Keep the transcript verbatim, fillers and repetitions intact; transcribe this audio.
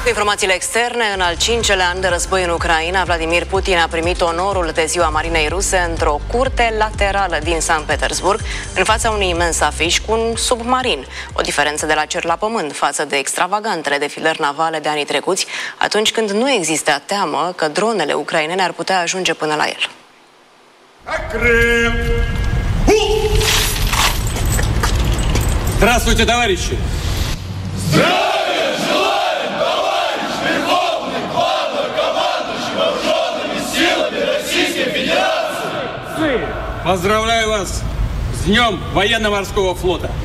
Cu informațiile externe, în al cincelea an de război în Ucraina, Vladimir Putin a primit onorul de ziua marinei ruse într-o curte laterală din Sankt Petersburg, în fața unui imens afiș cu un submarin. O diferență de la cer la pământ față de extravagantele defilări navale de anii trecuți, atunci când nu exista teamă că dronele ucrainene ar putea ajunge până la el. Здравствуйте, товарищи! Здравия желаем, товарищ Верховный Главнокомандующий Вооруженными силами Российской Федерации! Поздравляю вас с Днем Военно-Морского флота!